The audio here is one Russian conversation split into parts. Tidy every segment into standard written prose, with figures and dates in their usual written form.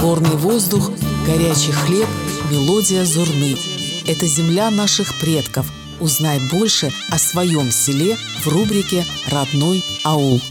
Горный воздух, горячий хлеб, мелодия Зурны. Это земля наших предков. Узнай больше о своем селе в рубрике «Родной аул».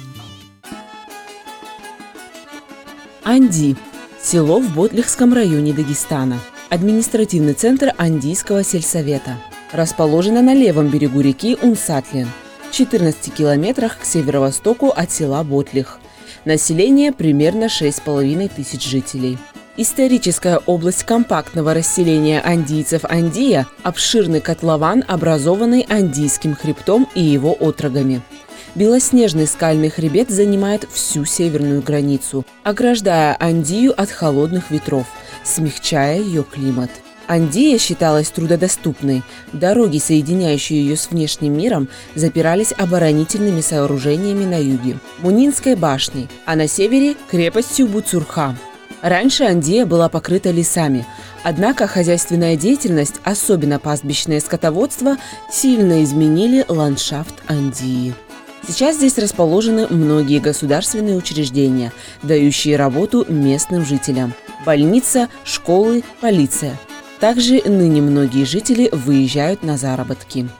Анди – село в Ботлихском районе Дагестана. Административный центр Андийского сельсовета. Расположено на левом берегу реки Унсатлин, в 14 километрах к северо-востоку от села Ботлих. Население примерно 6,5 тысяч жителей. Историческая область компактного расселения андийцев Андия – обширный котлован, образованный Андийским хребтом и его отрогами. Белоснежный скальный хребет занимает всю северную границу, ограждая Андию от холодных ветров, смягчая ее климат. Андия считалась трудодоступной. Дороги, соединяющие ее с внешним миром, запирались оборонительными сооружениями на юге – Мунинской башней, а на севере – крепостью Буцурха. Раньше Андия была покрыта лесами, однако хозяйственная деятельность, особенно пастбищное скотоводство, сильно изменили ландшафт Андии. Сейчас здесь расположены многие государственные учреждения, дающие работу местным жителям – больница, школы, полиция. Также ныне многие жители выезжают на заработки.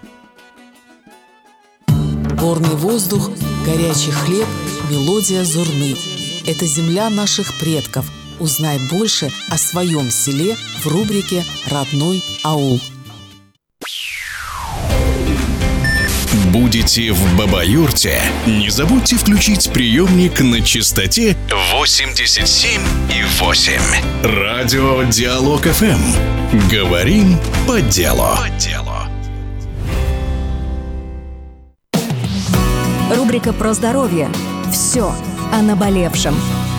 Горный воздух, горячий хлеб, мелодия Зурны. Это земля наших предков. Узнай больше о своем селе в рубрике «Родной аул». Будете в Бабаюрте? Не забудьте включить приемник на частоте 87,8. Радио Диалог ФМ. Говорим по делу. Рубрика про здоровье. Все о наболевшем.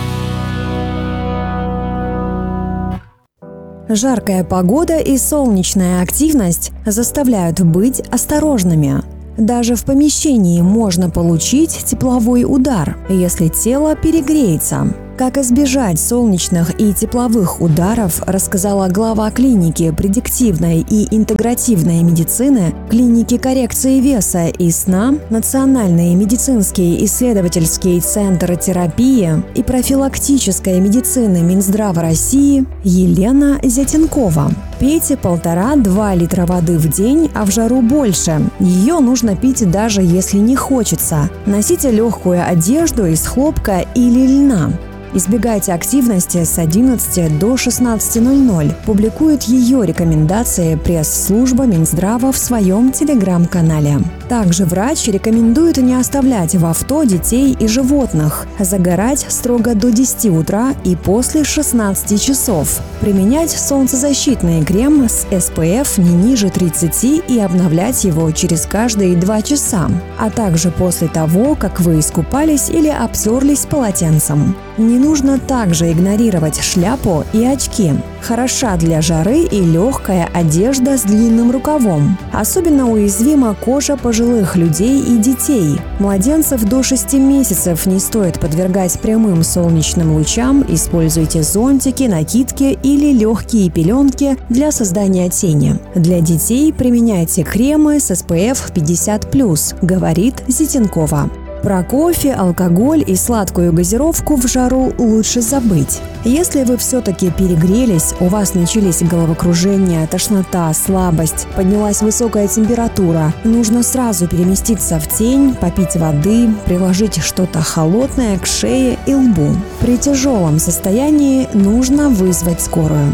Жаркая погода и солнечная активность заставляют быть осторожными. Даже в помещении можно получить тепловой удар, если тело перегреется. Как избежать солнечных и тепловых ударов, рассказала глава клиники предиктивной и интегративной медицины, клиники коррекции веса и сна, Национальный медицинский исследовательский центр терапии и профилактической медицины Минздрава России Елена Зятенкова. Пейте 1,5-2 литра воды в день, а в жару больше. Ее нужно пить даже если не хочется. Носите легкую одежду из хлопка или льна. Избегайте активности с 11 до 16:00. Публикует ее рекомендации пресс-служба Минздрава в своем телеграм-канале. Также врач рекомендует не оставлять в авто детей и животных, загорать строго до 10 утра и после 16 часов, применять солнцезащитный крем с SPF не ниже 30 и обновлять его через каждые 2 часа, а также после того, как вы искупались или обтерлись полотенцем. Не нужно также игнорировать шляпу и очки. Хороша для жары и легкая одежда с длинным рукавом. Особенно уязвима кожа пожилых людей и детей. Младенцев до 6 месяцев не стоит подвергать прямым солнечным лучам. Используйте зонтики, накидки или легкие пеленки для создания тени. Для детей применяйте кремы с SPF 50+, говорит Зятенкова. Про кофе, алкоголь и сладкую газировку в жару лучше забыть. Если вы все-таки перегрелись, у вас начались головокружение, тошнота, слабость, поднялась высокая температура, нужно сразу переместиться в тень, попить воды, приложить что-то холодное к шее и лбу. При тяжелом состоянии нужно вызвать скорую.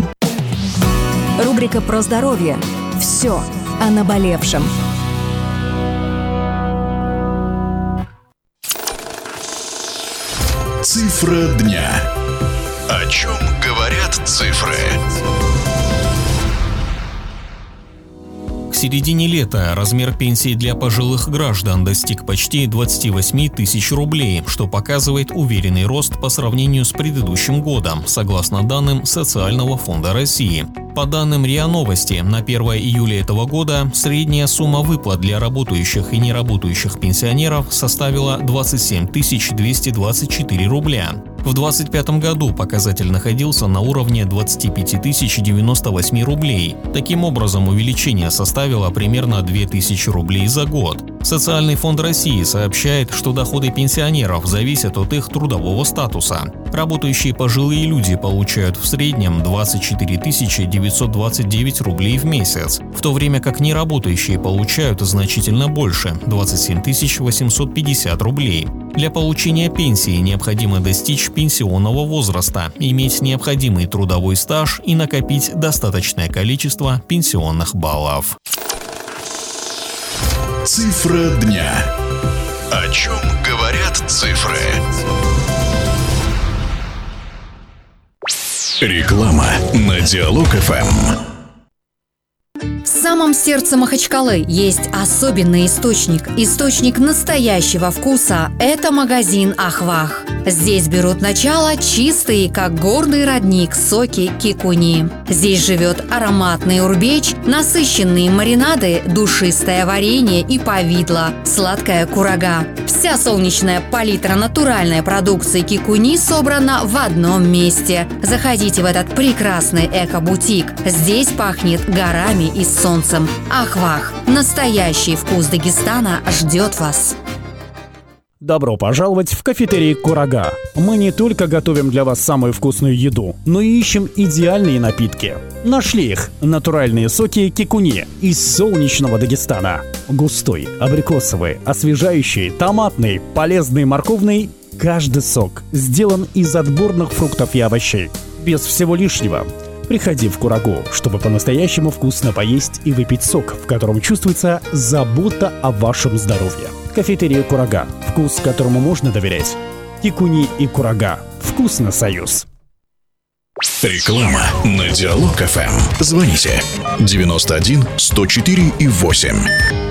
Рубрика про здоровье. Все о наболевшем. Цифра дня. О чем говорят цифры? К середине лета размер пенсии для пожилых граждан достиг почти 28 тысяч рублей, что показывает уверенный рост по сравнению с предыдущим годом, согласно данным Социального фонда России. По данным РИА Новости, на 1 июля этого года средняя сумма выплат для работающих и неработающих пенсионеров составила 27 224 рубля. В 2025 году показатель находился на уровне 25 098 рублей. Таким образом, увеличение составило примерно 2000 рублей за год. Социальный фонд России сообщает, что доходы пенсионеров зависят от их трудового статуса. Работающие пожилые люди получают в среднем 24 929 рублей в месяц, в то время как неработающие получают значительно больше – 27 850 рублей. Для получения пенсии необходимо достичь пенсионного возраста, иметь необходимый трудовой стаж и накопить достаточное количество пенсионных баллов. Цифра дня. О чем говорят цифры? Реклама на Диалог ФМ. В самом сердце Махачкалы есть особенный источник настоящего вкуса – это магазин «Ахвах». Здесь берут начало чистые, как горный родник, соки кикуни. Здесь живет ароматный урбеч, насыщенные маринады, душистое варенье и повидло, сладкая курага. Вся солнечная палитра натуральной продукции кикуни собрана в одном месте. Заходите в этот прекрасный эко-бутик. Здесь пахнет горами и солнцем. Ахвах. Настоящий вкус Дагестана ждет вас. Добро пожаловать в кафетерий «Курага». Мы не только готовим для вас самую вкусную еду, но и ищем идеальные напитки. Нашли их – натуральные соки кикуни из солнечного Дагестана. Густой, абрикосовый, освежающий, томатный, полезный, морковный – каждый сок сделан из отборных фруктов и овощей. Без всего лишнего. Приходи в «Курагу», чтобы по-настоящему вкусно поесть и выпить сок, в котором чувствуется забота о вашем здоровье. Кафетерия «Курага», вкус, которому можно доверять. Кикуни и «Курага». Вкусно, союз. Реклама на Диалог ФМ. Звоните 91 104 и 8.